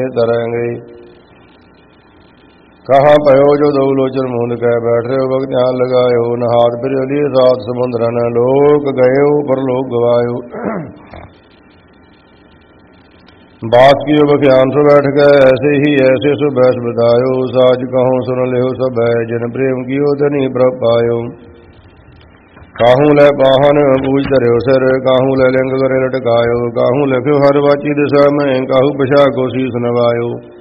तरंगे। कहाँ पयो जो दो लोचन मूंद कह बैठ रहे हो भक्त ध्यान लगायो। न हाथ फिर लिए सात समुद्र न लोक गयो पर लोक गवायो। बात की बख्यान सो बैठ गए ऐसे ही ऐसे सो बैस बतायो। साज कहो सुन ले सब है जिन प्रेम कियो धनी प्रभ पायो। काहू लै पाहन पूज धर्यो सिर काहू लै लिंग करे लटकायो। काहू लख्यो हर वाची दिशा में काहू पिछा को शीस नवायो।